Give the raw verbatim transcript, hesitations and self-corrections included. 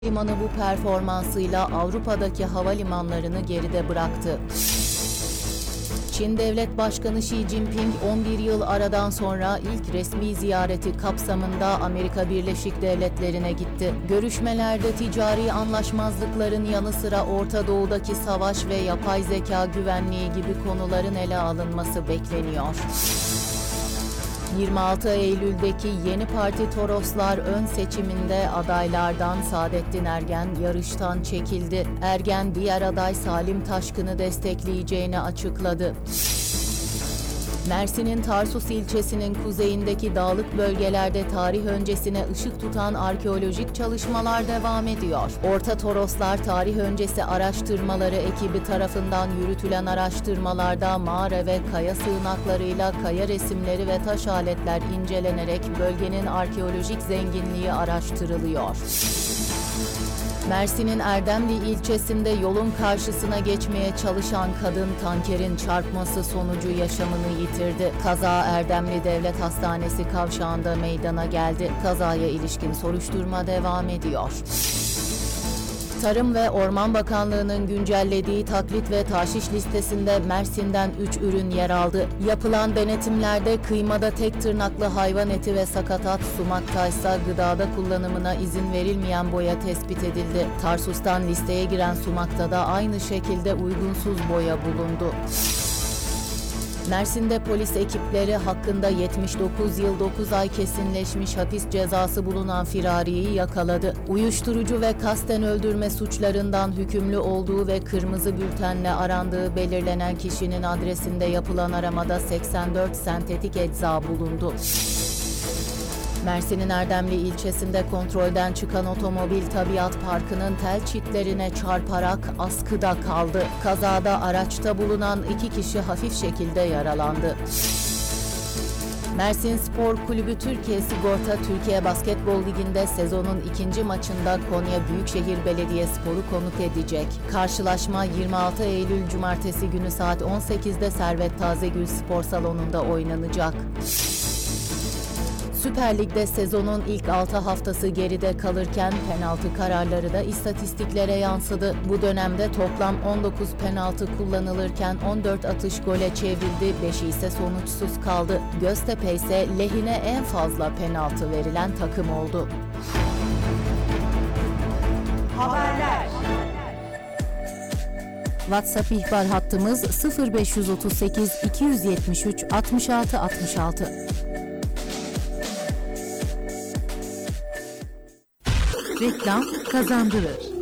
Limanı bu performansıyla Avrupa'daki havalimanlarını geride bıraktı. Çin Devlet Başkanı Xi Jinping on bir yıl aradan sonra ilk resmi ziyareti kapsamında Amerika Birleşik Devletleri'ne gitti. Görüşmelerde ticari anlaşmazlıkların yanı sıra Orta Doğu'daki savaş ve yapay zeka güvenliği gibi konuların ele alınması bekleniyor. yirmi altı Eylül'deki yeni parti Toroslar ön seçiminde adaylardan Saadettin Ergen yarıştan çekildi. Ergen diğer aday Salim Taşkın'ı destekleyeceğini açıkladı. Mersin'in Tarsus ilçesinin kuzeyindeki dağlık bölgelerde tarih öncesine ışık tutan arkeolojik çalışmalar devam ediyor. Orta Toroslar Tarih Öncesi Araştırmaları ekibi tarafından yürütülen araştırmalarda mağara ve kaya sığınaklarıyla kaya resimleri ve taş aletler incelenerek bölgenin arkeolojik zenginliği araştırılıyor. Mersin'in Erdemli ilçesinde yolun karşısına geçmeye çalışan kadın tankerin çarpması sonucu yaşamını yitirdi. Kaza Erdemli Devlet Hastanesi kavşağında meydana geldi. Kazaya ilişkin soruşturma devam ediyor. Tarım ve Orman Bakanlığı'nın güncellediği taklit ve tahşiş listesinde Mersin'den üç ürün yer aldı. Yapılan denetimlerde kıymada tek tırnaklı hayvan eti ve sakatat, sumaktaysa gıdada kullanımına izin verilmeyen boya tespit edildi. Tarsus'tan listeye giren sumakta da aynı şekilde uygunsuz boya bulundu. Mersin'de polis ekipleri hakkında yetmiş dokuz yıl dokuz ay kesinleşmiş hapis cezası bulunan firariyi yakaladı. Uyuşturucu ve kasten öldürme suçlarından hükümlü olduğu ve kırmızı bültenle arandığı belirlenen kişinin adresinde yapılan aramada seksen dört sentetik ecza bulundu. Mersin'in Erdemli ilçesinde kontrolden çıkan otomobil Tabiat Parkı'nın tel çitlerine çarparak askıda kaldı. Kazada araçta bulunan iki kişi hafif şekilde yaralandı. Mersin Spor Kulübü Türkiye Sigorta Türkiye Basketbol Ligi'nde sezonun ikinci maçında Konya Büyükşehir Belediyespor'u konuk edecek. Karşılaşma yirmi altı Eylül Cumartesi günü saat on sekizde Servet Tazegül Spor Salonu'nda oynanacak. Süper Lig'de sezonun ilk altı haftası geride kalırken penaltı kararları da istatistiklere yansıdı. Bu dönemde toplam on dokuz penaltı kullanılırken on dört atış gole çevrildi, beşi ise sonuçsuz kaldı. Göztepe ise lehine en fazla penaltı verilen takım oldu. Haberler. WhatsApp ihbar hattımız sıfır beş otuz sekiz iki yüz yetmiş üç altmış altı altmış altı. Reklam kazandırır.